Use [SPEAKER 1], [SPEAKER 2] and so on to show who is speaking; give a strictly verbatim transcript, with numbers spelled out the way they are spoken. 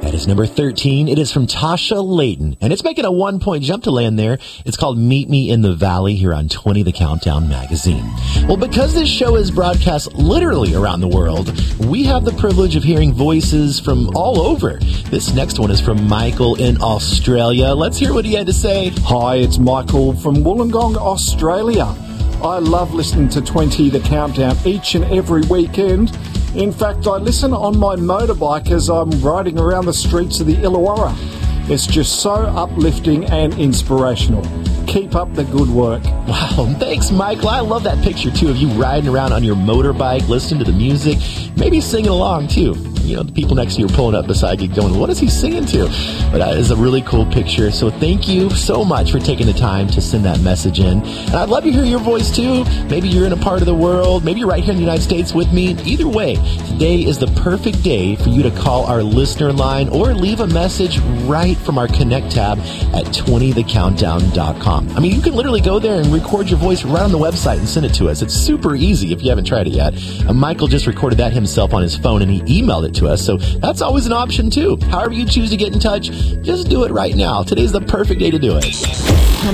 [SPEAKER 1] That is number thirteen. It is from Tasha Layton, and it's making a one-point jump to land there. It's called Meet Me in the Valley here on twenty The Countdown magazine. Well, because this show is broadcast literally around the world, we have the privilege of hearing voices from all over. This next one is from Michael in Australia. Let's hear what he had to say.
[SPEAKER 2] Hi, it's Michael from Wollongong, Australia. I love listening to twenty The Countdown each and every weekend. In fact, I listen on my motorbike as I'm riding around the streets of the Illawarra. It's just so uplifting and inspirational. Keep up the good work.
[SPEAKER 1] Wow, thanks, Michael. I love that picture, too, of you riding around on your motorbike, listening to the music, maybe singing along, too. You know, the people next to you are pulling up beside you going, what is he singing to? But that is a really cool picture. So thank you so much for taking the time to send that message in. And I'd love to hear your voice, too. Maybe you're in a part of the world. Maybe you're right here in the United States with me. Either way, today is the perfect day for you to call our listener line or leave a message right from our Connect tab at twenty the countdown dot com. I mean, you can literally go there and record your voice right on the website and send it to us. It's super easy if you haven't tried it yet. Uh, Michael just recorded that himself on his phone and he emailed it to us. So that's always an option too. However you choose to get in touch, just do it right now. Today's the perfect day to do it.